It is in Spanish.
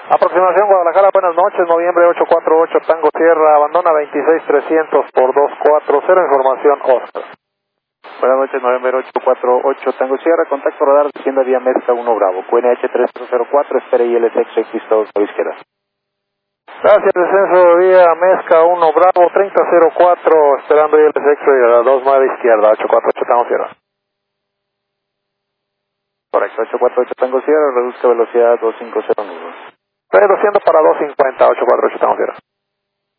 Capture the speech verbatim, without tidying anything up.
Aproximación Guadalajara, buenas noches, noviembre ocho cuatro ocho, Tango Sierra, abandona veintiséis trescientos por dos cuatro cero, información Oscar. Buenas noches, noviembre ocho cuatro ocho, Tango Sierra, contacto radar, descienda vía Mezca uno Bravo, Q N H tres cero cero cuatro, espere I L X X dos a la izquierda. Gracias, descenso vía Mezca uno Bravo, treinta cero cuatro, esperando I L X a la dos nueve izquierda, ocho cuatro ocho, Tango Sierra. Correcto, ocho cuatro ocho, Tango Sierra, reduzca velocidad dos cinco cero nudos. Reduciendo para dos cincuenta, ocho cuatro ocho, Tango Sierra.